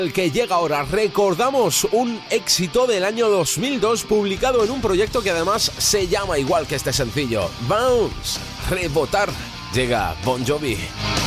El que llega ahora, recordamos un éxito del año 2002 publicado en un proyecto que además se llama igual que este sencillo, Bounce, rebotar. Llega Bon Jovi.